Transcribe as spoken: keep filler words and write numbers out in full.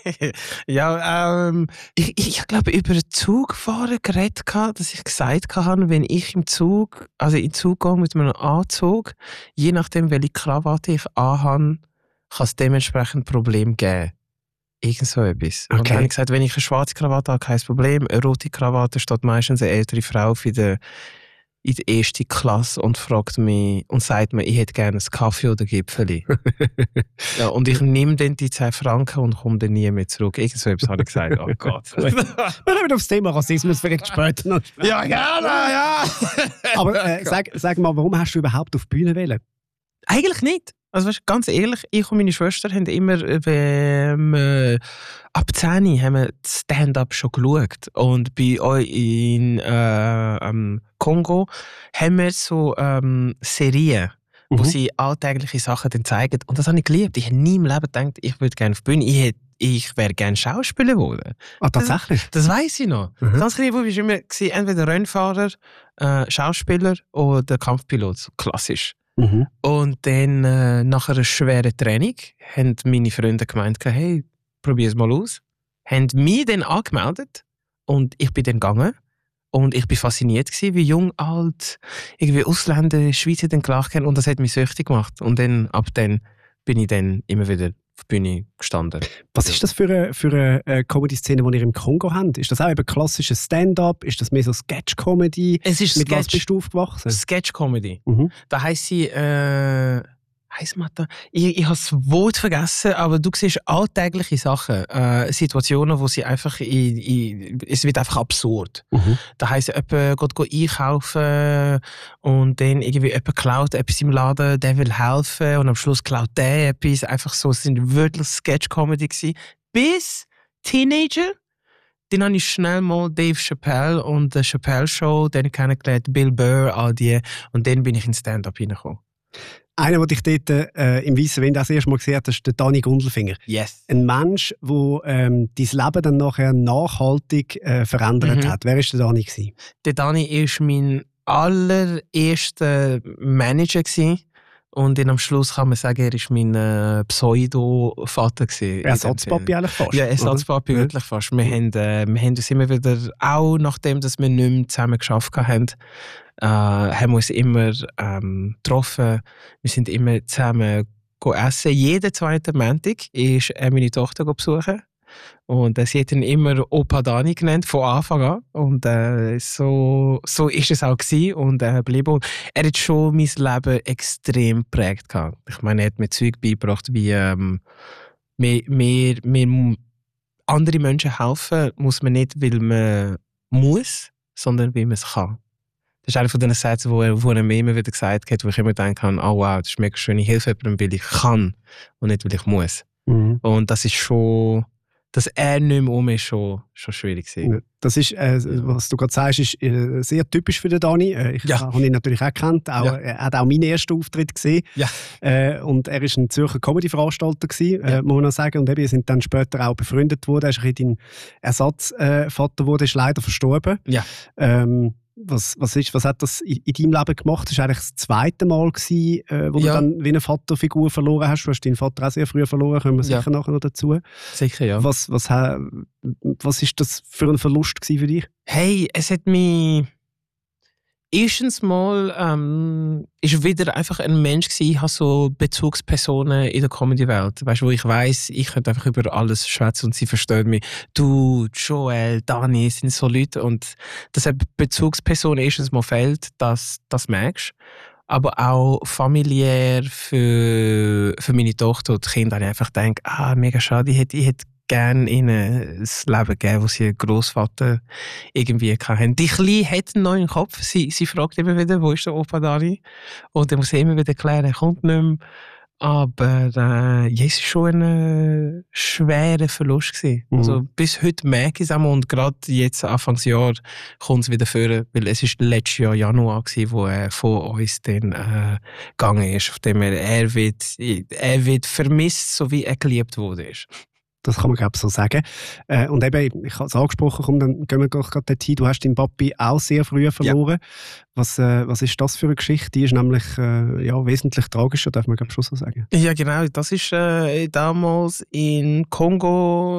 ja, ähm, ich, ich, ich glaube, über den Zugfahren geredet, dass ich gesagt habe, wenn ich im Zug, also in den Zug gehe mit einem Anzug, je nachdem, welche Krawatte ich anhabe, kann es dementsprechend Probleme geben. Irgend so etwas. Okay. Und dann habe ich gesagt, wenn ich eine schwarze Krawatte habe, kein Problem. Eine rote Krawatte steht meistens eine ältere Frau für die in der ersten Klasse und fragt mich und sagt mir, ich hätte gerne einen Kaffee oder Gipfeli. Ja, und ich nehme dann die zehn Franken und komme dann nie mehr zurück. Irgend so etwas habe ich gesagt. Oh Gott. Wir kommen aufs Thema Rassismus vielleicht später noch. Ja, gerne, ja. Aber äh, sag, sag mal, warum hast du überhaupt auf die Bühne wählen? Eigentlich nicht. Also weißt, ganz ehrlich, ich und meine Schwester haben immer ähm, äh, ab zehn haben wir Stand-up schon geschaut. Und bei euch in äh, ähm, Kongo haben wir so ähm, Serien, mhm. wo sie alltägliche Sachen dann zeigen. Und das habe ich geliebt. Ich habe nie im Leben gedacht, ich würde gerne auf die Bühne. Ich, hätte, ich wäre gerne Schauspieler geworden. Ah, tatsächlich? Das, das weiss ich noch. Mhm. Ganz klein, wo war ich immer gewesen, entweder Rennfahrer, äh, Schauspieler oder Kampfpilot. So klassisch. Mhm. Und dann, äh, nach einer schweren Training, haben meine Freunde gemeint, hey, probier es mal aus. Haben mich dann angemeldet und ich bin dann gegangen. Und ich war fasziniert gewesen, wie jung, alt, irgendwie Ausländer, Schweizer dann gelacht haben. Und das hat mich süchtig gemacht. Und dann, ab dann bin ich dann immer wieder auf der Bühne gestanden. Was ist das für eine, für eine äh, Comedy-Szene, die ihr im Kongo habt? Ist das auch eben klassisches Stand-up? Ist das mehr so Sketch-Comedy? Es ist Mit Sketch, was bist du aufgewachsen? Sketch-Comedy. Mhm. Da heisst sie, äh, heisst man da? Ich, ich habe das Wort vergessen, aber du siehst alltägliche Sachen, äh, Situationen, wo sie einfach, in, in, es wird einfach absurd. Mhm. Da heisst, jemand geht, geht einkaufen und dann irgendwie jemand klaut etwas im Laden, der will helfen und am Schluss klaut der etwas. Einfach so, es sind wirklich Sketch-Comedy gewesen. Bis Teenager. Dann habe ich schnell mal Dave Chappelle und die Chappelle Show, dann kennengelernt, Bill Burr, all die. Und dann bin ich in Stand-up hineingekommen. Einer, den ich dort äh, im Weissen Wind das erste Mal gesehen habe, ist der Dani Gundelfinger. Yes. Ein Mensch, der ähm, dein Leben dann nachher nachhaltig äh, verändert mhm. hat. Wer war der Dani gewesen? Der Dani war mein allererster Manager gewesen. Und dann am Schluss kann man sagen, er war mein äh, Pseudo-Vater. Ersatzpapi eigentlich fast. Ja, Ersatzpapi oder? wirklich fast. Wir, haben, äh, wir haben uns immer wieder, auch nachdem dass wir nicht mehr zusammen geschafft haben, äh, haben wir uns immer ähm, getroffen. Wir sind immer zusammen essen. Jeden zweiten Montag ist er meine Tochter besuchen. Und äh, sie hat ihn immer Opa Dani genannt, von Anfang an. Und äh, so, so ist es auch gewesen. Und äh, blieben. Er hat schon mein Leben extrem geprägt gehabt. Ich meine, er hat mir Zeug beigebracht, wie ähm, mehr, mehr, mehr andere Menschen helfen muss man nicht, weil man muss, sondern weil man es kann. Das ist einer von den Sätzen, wo er, wo er mir immer wieder gesagt hat, wo ich immer denke, oh wow, das ist mega schön, ich helfe jemandem, weil ich kann und nicht, weil ich muss. Mhm. Und das ist schon... Dass er nicht mehr um ist, schon, schon schwierig gewesen. Das ist, äh, was du gerade sagst, ist äh, sehr typisch für den Dani. Äh, ich ja. habe ihn natürlich auch gekannt. Auch, ja. Er hat auch meinen ersten Auftritt gesehen. Ja. Äh, und er war ein Zürcher Comedy-Veranstalter gewesen, äh, ja. muss man noch sagen. Und eben, wir sind dann später auch befreundet worden. Er ist ein dein Ersatzvater geworden, ist leider verstorben. Ja. Ähm, Was, was, ist, was hat das in, in deinem Leben gemacht? Das war eigentlich das zweite Mal, gewesen, äh, wo ja. du dann wie eine Vaterfigur verloren hast. Du hast deinen Vater auch sehr früh verloren, kommen wir sicher ja. nachher noch dazu. Sicher, ja. Was, was, was ist das für ein Verlust für dich? Hey, es hat mich... Erstens mal ähm, ist wieder einfach ein Mensch gewesen. Ich habe so Bezugspersonen in der Comedy-Welt, weißt, wo ich weiss, ich könnte einfach über alles schwätzen und sie verstehen mich. Du, Joel, Dani sind so Leute und dass eine Bezugsperson erstens mal fehlt, das, das merkst. Aber auch familiär für, für meine Tochter und die Kinder, habe ich einfach gedacht, ah, mega schade, ich hätte, ich hätte gerne ihnen das Leben gegeben, das sie einen Grossvater irgendwie hatten. Die Kleine hat einen neuen Kopf. Sie, sie fragt immer wieder, wo ist der Opa Dani? Und er muss immer wieder erklären, er kommt nicht mehr. Aber äh, ja, es war schon ein äh, schwerer Verlust gewesen. Mhm. Also, bis heute merke ich es auch und gerade jetzt Anfangsjahr kommt es wieder vor, weil es war letztes Jahr Januar gewesen, wo er von uns dann äh, gegangen ist. Auf dem er, er, wird, er wird vermisst, so wie er geliebt wurde. Das kann man, glaube ich, so sagen. Äh, und eben, ich habe es angesprochen, komm, dann gehen wir gerade dorthin. Du hast deinen Papi auch sehr früh verloren. Ja. Was, äh, was ist das für eine Geschichte? Die ist nämlich äh, ja, wesentlich tragischer, darf man, glaube ich, schon so sagen. Ja, genau. Das ist äh, damals in Kongo